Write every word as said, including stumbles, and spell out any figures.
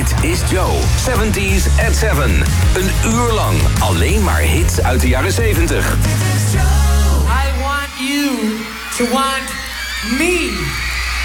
Dit is Joe, zeventies at seven. Een uur lang alleen maar hits uit de jaren zeventig. I want you to want me.